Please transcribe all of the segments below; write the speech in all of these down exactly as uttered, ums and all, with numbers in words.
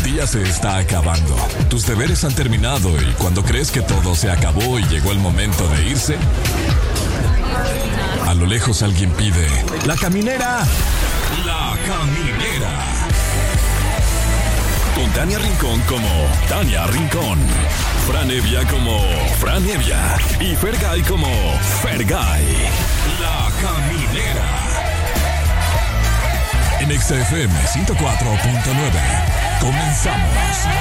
día se está acabando. Tus deberes han terminado y cuando crees que todo se acabó y llegó el momento de irse, a lo lejos alguien pide: ¡La caminera! ¡La caminera! Con Tania Rincón como Tania Rincón, Fran Evia como Fran Evia y Fergay como Fergay. La caminera. En X F M ciento cuatro punto nueve. Comenzamos.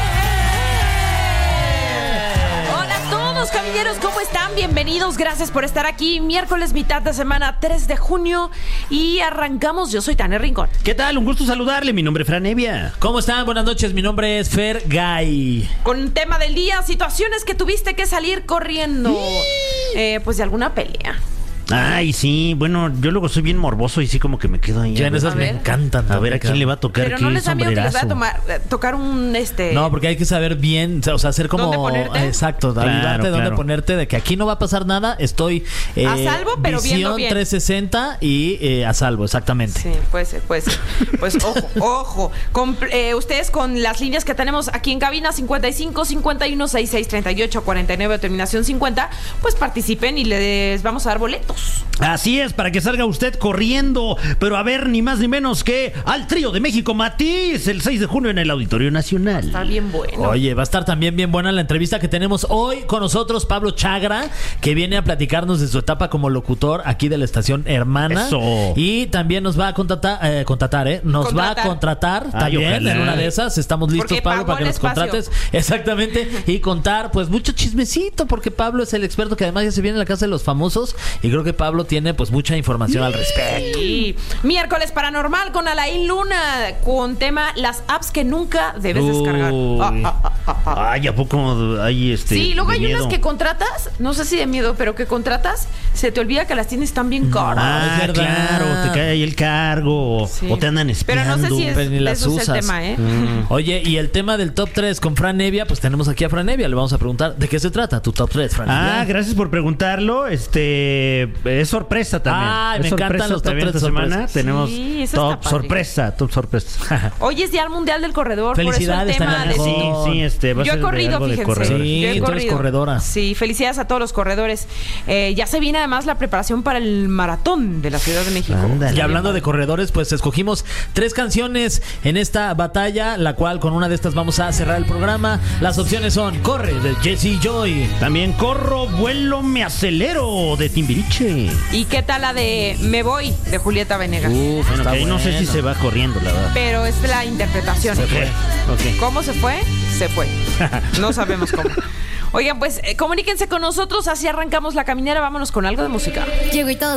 Hola a todos, caballeros, ¿cómo están? Bienvenidos, gracias por estar aquí. Miércoles, mitad de semana, tres de junio. Y arrancamos. Yo soy Tania Rincón. ¿Qué tal? Un gusto saludarle. Mi nombre es Fran Evia. ¿Cómo están? Buenas noches. Mi nombre es Fergay. Con tema del día: situaciones que tuviste que salir corriendo. Eh, pues de alguna pelea. Ay, sí, bueno, yo luego soy bien morboso y sí como que me quedo ahí. Ya en esas me encantan. A ver a quién le va a tocar. Pero no les da miedo que les va a tomar, tocar un este. No, porque hay que saber bien, o sea, hacer como. ¿Dónde ponerte? Exacto, Claro, ayudarte claro. dónde ponerte, de que aquí no va a pasar nada, estoy eh, A salvo, pero visión viendo bien. trescientos sesenta y eh, a salvo, exactamente. Sí, puede ser, puede ser. Pues ojo, ojo. Con, eh, ustedes con las líneas que tenemos aquí en cabina, cincuenta y cinco, cincuenta y uno, sesenta y seis, treinta y ocho, cuarenta y nueve, terminación cincuenta, pues participen y les vamos a dar boletos. Así es, para que salga usted corriendo, pero a ver, ni más ni menos que al Trío de México Matiz, el seis de junio en el Auditorio Nacional. Está bien bueno. Oye, va a estar también bien buena la entrevista que tenemos hoy con nosotros, Pablo Chagra, que viene a platicarnos de su etapa como locutor aquí de la estación hermana. Eso. Y también nos va a contratar, eh, contratar, ¿eh? Nos Contratar. va a contratar Ay, también ojalá. en una de esas. Estamos listos, Porque Pablo, pagó para que el nos espacio. contrates. Exactamente. Y contar, pues, mucho chismecito, porque Pablo es el experto que además ya se viene a la casa de los famosos. Y creo que Pablo tiene, pues, mucha información al respecto. Sí. Miércoles paranormal con Alain Luna, con tema las apps que nunca debes descargar. Uy. Ah, ah, ah, ah, ah. Ay, ¿a poco hay este? Sí, luego de hay miedo? unas que contratas, no sé si de miedo, pero que contratas, se te olvida que las tienes tan bien caras. Ah, es verdad. claro, te cae ahí el cargo Sí. o te andan Pero espiando. no sé si es, Pero ni las eso es el usas. tema, ¿eh? Mm. Oye, y el tema del top tres con Fran Evia, pues tenemos aquí a Fran Evia. Le vamos a preguntar de qué se trata tu top tres, Fran Ah, Evia. gracias por preguntarlo. Este es sorpresa también. Ay, Es me encantan sorpresa los top también tres esta de semana. sorpresas. Tenemos Sí, eso top está padre. sorpresa, top sorpresa. Hoy es Día Mundial del Corredor, Felicidades, por eso el tema Tania. de... sí, sí, este va a Yo he ser de corrido, algo de fíjense. corredores. Sí, Yo he tú eres corrido. corredora. Sí, felicidades a todos los corredores. Eh, ya se viene además la preparación para el maratón de la Ciudad de México. Ándale. Y hablando de corredores, pues escogimos tres canciones en esta batalla, la cual con una de estas vamos a cerrar el programa. Las opciones son Corre, de Jesse Joy. También Corro, vuelo, me acelero de Timbiriche. ¿Y qué tal la de Me Voy, de Julieta Venegas? Uf, Bueno, está que ahí no sé si buena. se va corriendo, la verdad. Pero es la interpretación. Se fue. Ok. ¿Cómo se fue? Se fue. No sabemos cómo. Oigan, pues eh, comuníquense con nosotros, así arrancamos la caminera. Vámonos con algo de música. Llego y todo